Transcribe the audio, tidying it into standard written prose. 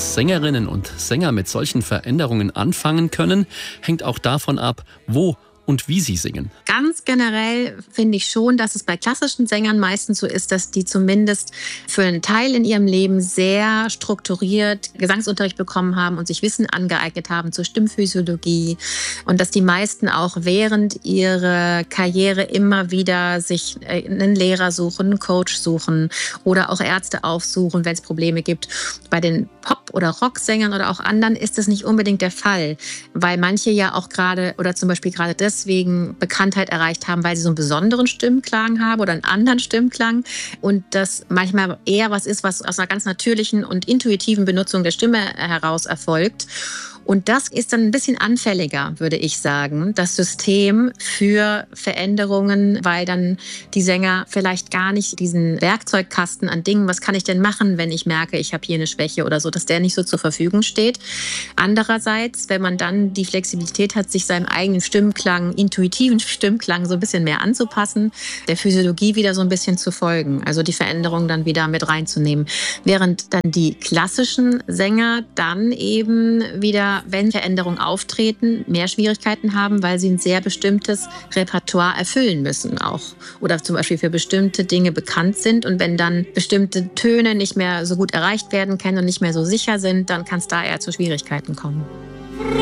Was Sängerinnen und Sänger mit solchen Veränderungen anfangen können, hängt auch davon ab, wo und wie sie singen. Ganz generell finde ich schon, dass es bei klassischen Sängern meistens so ist, dass die zumindest für einen Teil in ihrem Leben sehr strukturiert Gesangsunterricht bekommen haben und sich Wissen angeeignet haben zur Stimmphysiologie und dass die meisten auch während ihrer Karriere immer wieder sich einen Lehrer suchen, einen Coach suchen oder auch Ärzte aufsuchen, wenn es Probleme gibt. Bei den Pop- oder Rocksängern oder auch anderen ist das nicht unbedingt der Fall, weil manche ja auch gerade oder zum Beispiel gerade deswegen Bekanntheit erreicht haben, weil sie so einen besonderen Stimmklang haben oder einen anderen Stimmklang und das manchmal eher was ist, was aus einer ganz natürlichen und intuitiven Benutzung der Stimme heraus erfolgt. Und das ist dann ein bisschen anfälliger, würde ich sagen, das System für Veränderungen, weil dann die Sänger vielleicht gar nicht diesen Werkzeugkasten an Dingen, was kann ich denn machen, wenn ich merke, ich habe hier eine Schwäche oder so, dass der nicht so zur Verfügung steht. Andererseits, wenn man dann die Flexibilität hat, sich seinem eigenen Stimmklang, intuitiven Stimmklang so ein bisschen mehr anzupassen, der Physiologie wieder so ein bisschen zu folgen, also die Veränderungen dann wieder mit reinzunehmen. Während dann die klassischen Sänger dann eben wieder, wenn Veränderungen auftreten, mehr Schwierigkeiten haben, weil sie ein sehr bestimmtes Repertoire erfüllen müssen auch. Oder zum Beispiel für bestimmte Dinge bekannt sind. Und wenn dann bestimmte Töne nicht mehr so gut erreicht werden können und nicht mehr so sicher sind, dann kann es da eher zu Schwierigkeiten kommen.